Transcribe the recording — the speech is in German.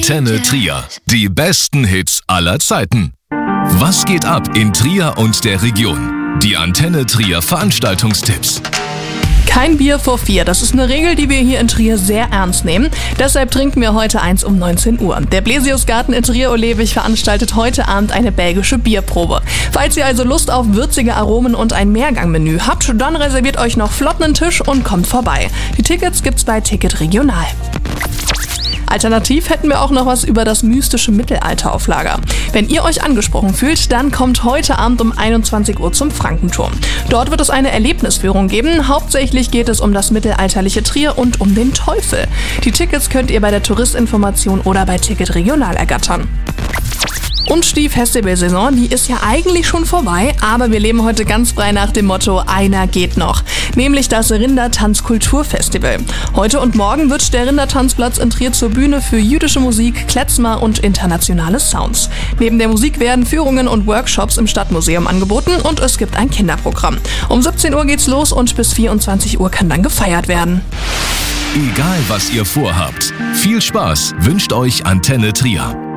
Antenne Trier. Die besten Hits aller Zeiten. Was geht ab in Trier und der Region? Die Antenne Trier Veranstaltungstipps. Kein Bier vor 4, das ist eine Regel, die wir hier in Trier sehr ernst nehmen. Deshalb trinken wir heute eins um 19 Uhr. Der Blesiusgarten in Trier-Olewig veranstaltet heute Abend eine belgische Bierprobe. Falls ihr also Lust auf würzige Aromen und ein Mehrgangmenü habt, dann reserviert euch noch flott einen Tisch und kommt vorbei. Die Tickets gibt's bei Ticket Regional. Alternativ hätten wir auch noch was über das mystische Mittelalter auf Lager. Wenn ihr euch angesprochen fühlt, dann kommt heute Abend um 21 Uhr zum Frankenturm. Dort wird es eine Erlebnisführung geben. Hauptsächlich geht es um das mittelalterliche Trier und um den Teufel. Die Tickets könnt ihr bei der Touristinformation oder bei Ticket Regional ergattern. Und die Festivalsaison, die ist ja eigentlich schon vorbei, aber wir leben heute ganz frei nach dem Motto, einer geht noch. Nämlich das Rindertanz-Kulturfestival. Heute und morgen wird der Rindertanzplatz in Trier zur Bühne für jüdische Musik, Klezmer und internationale Sounds. Neben der Musik werden Führungen und Workshops im Stadtmuseum angeboten und es gibt ein Kinderprogramm. Um 17 Uhr geht's los und bis 24 Uhr kann dann gefeiert werden. Egal was ihr vorhabt, viel Spaß wünscht euch Antenne Trier.